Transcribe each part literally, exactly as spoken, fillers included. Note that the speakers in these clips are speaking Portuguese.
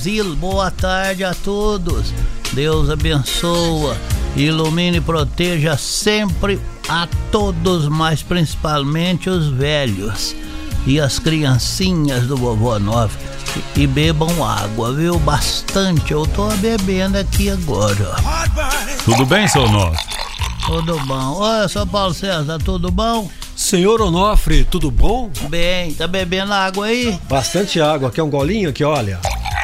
Boa tarde a todos. Deus abençoa, ilumine e proteja sempre a todos, mas principalmente os velhos e as criancinhas do Vovô Onofre. E, e bebam água, viu? Bastante. Eu tô bebendo aqui agora. Tudo bem, seu Onofre? Tudo bom. Oi, seu Paulo César, tudo bom? Senhor Onofre, tudo bom? Bem, tá bebendo água aí? Bastante água, quer um golinho aqui, olha.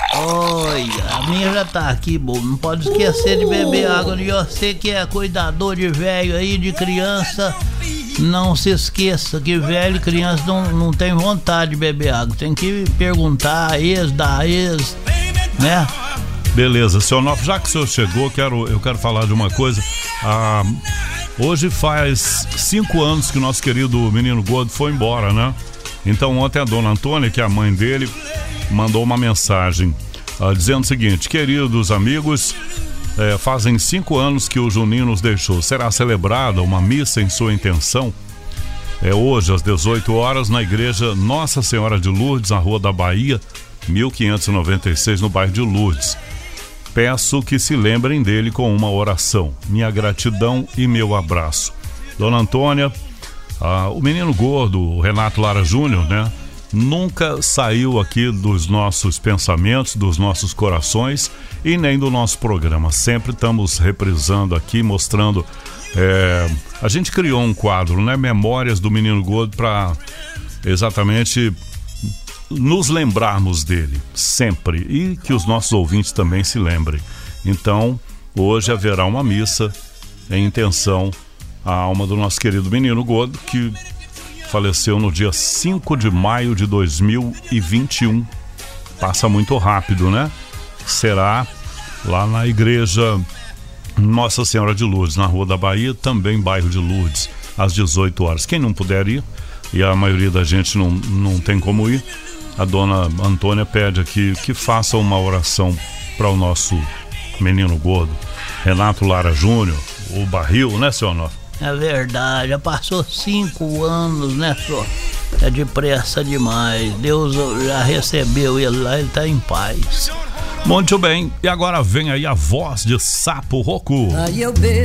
Olha, a minha já tá aqui, bobo. Não pode esquecer de beber água. E você que é cuidador de velho aí, de criança, não se esqueça que velho e criança não, não tem vontade de beber água. Tem que perguntar a ex, da ex, né? Beleza, seu Onofre, já que o senhor chegou, quero, eu quero falar de uma coisa. Ah, hoje faz cinco anos que o nosso querido menino gordo foi embora, né? Então ontem a dona Antônia, que é a mãe dele, mandou uma mensagem ah, dizendo o seguinte: queridos amigos, eh, fazem cinco anos que o Juninho nos deixou. Será celebrada uma missa em sua intenção? É hoje às dezoito horas na igreja Nossa Senhora de Lourdes, na Rua da Bahia, mil quinhentos e noventa e seis, no bairro de Lourdes. Peço que se lembrem dele com uma oração. Minha gratidão e meu abraço. Dona Antônia, ah, o menino gordo, o Renato Lara Júnior, né? Nunca saiu aqui dos nossos pensamentos, dos nossos corações e nem do nosso programa. Sempre estamos reprisando aqui, mostrando. É, a gente criou um quadro, né? Memórias do menino gordo, para exatamente nos lembrarmos dele sempre e que os nossos ouvintes também se lembrem. Então, hoje haverá uma missa em intenção à alma do nosso querido menino gordo, que faleceu no dia cinco de maio de dois mil e vinte e um. Passa muito rápido, né? Será lá na igreja Nossa Senhora de Lourdes, na Rua da Bahia, também bairro de Lourdes, às dezoito horas. Quem não puder ir, e a maioria da gente não, não tem como ir, a dona Antônia pede aqui que faça uma oração para o nosso menino gordo, Renato Lara Júnior, o barril, né, seu Onofre? É verdade, já passou cinco anos, né, senhor? É depressa demais. Deus já recebeu ele lá, ele tá em paz. Muito bem, e agora vem aí a voz de Sapo Roku. Aí eu bebo.